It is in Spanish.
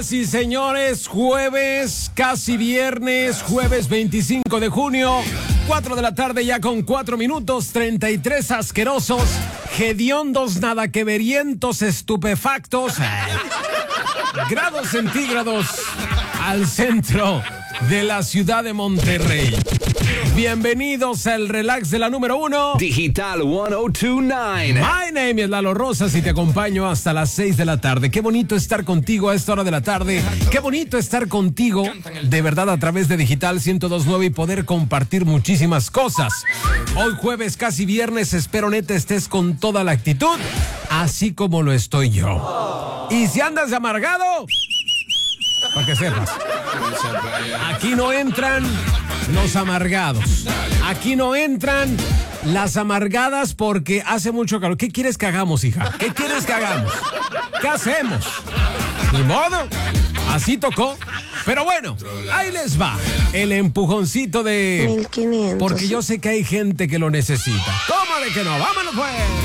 Señoras y señores, jueves, casi viernes, jueves 25 de junio, 4 de la tarde ya con 4 minutos, 33 asquerosos, hediondos, nada que verientos, estupefactos, grados centígrados al centro de la ciudad de Monterrey. Bienvenidos al relax de la número 1 Digital 1029. My name is Lalo Rosas y te acompaño hasta las 6 de la tarde. Qué bonito estar contigo a esta hora de la tarde. Qué bonito estar contigo de verdad a través de Digital 1029 y poder compartir muchísimas cosas. Hoy jueves, casi viernes, espero neta estés con toda la actitud, así como lo estoy yo. Y si andas de amargado, para que sepas, aquí no entran los amargados. Aquí no entran las amargadas porque hace mucho calor. ¿Qué quieres que hagamos, hija? ¿Qué quieres que hagamos? ¿Qué hacemos? Ni modo. Así tocó. Pero bueno, ahí les va el empujoncito de 1500. porque yo sé que hay gente que lo necesita. ¿Cómo de que no? ¡Vámonos pues!